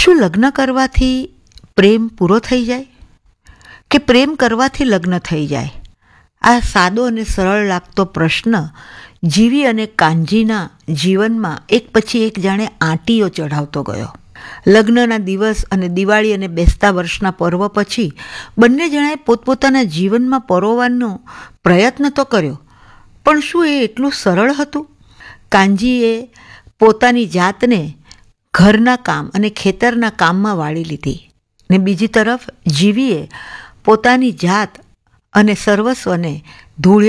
શું લગ્ન કરવાથી પ્રેમ પૂરો થઈ જાય કે પ્રેમ કરવાથી લગ્ન થઈ જાય? આ સાદો અને સરળ લાગતો પ્રશ્ન જીવી અને કાનજીના જીવનમાં એક પછી એક જાણે આંટીઓ ચઢાવતો ગયો. લગ્નના દિવસ અને દિવાળી અને બેસતા વર્ષના પર્વ પછી બંને જણાએ પોતપોતાના જીવનમાં પરોવવાનો પ્રયત્ન તો કર્યો, પણ શું એ એટલું સરળ હતું? કાનજીએ પોતાની જાતને ઘરના કામ અને ખેતરના કામમાં વાળી લીધી ને બીજી તરફ જીવીએ પોતાની જાત અને સર્વસ્વને ધૂળિયા